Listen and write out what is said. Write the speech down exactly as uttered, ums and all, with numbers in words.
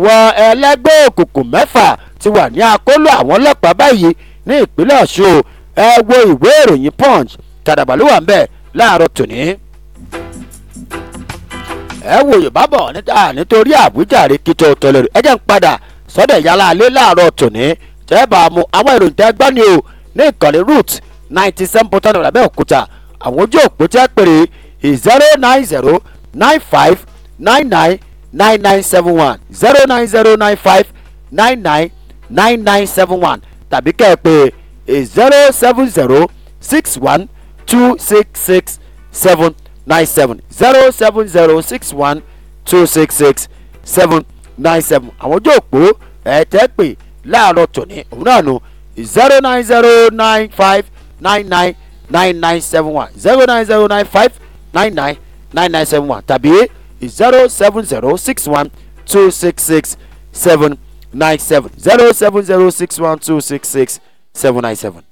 àwọn ẹlẹ́gbẹ́ òkùnkùn mẹ́fà ti wà ní àkóló àwọn ọlọ́pàá báyìí ní ìpínlẹ̀ Ọ̀ṣun. ẹ wo ìwé ìròyìn Punch tàdàbà ló wà ń bẹ̀ láàárọ̀ tòní. ẹ wo Yorùbá bọ̀ níta nítorí àwíjàre kí tó tọ́lẹ̀ ẹ jẹ́ ń padà sọ́dọ̀ ìyálà alẹ́ láàárọ̀ tòní tẹ́ bá mu àwọn ìròyìn tẹ́ gbọ́ ni o ní ìkànnì root ninety seven point one Abẹ́òkúta. àwọn ojú òpó tẹ́ pèrè zero nine zero nine five nine nine nine nine seven one zero nine zero nine five nine nine nine nine seven one tàbí kẹ́ ẹ pè zero seven zero six one two six six seven nine seven zero seven zero six one two six six seven nine seven. àwọn ojú òpó ẹ tẹ́ pè láàárọ̀ tòní òun náà nù zero nine zero nine five nine nine nine nine seven one zero nine zero nine five nine nine nine nine seven one tàbí zero seven zero six one two six six seven nine seven zero seven zero six one two six six seven nine seven.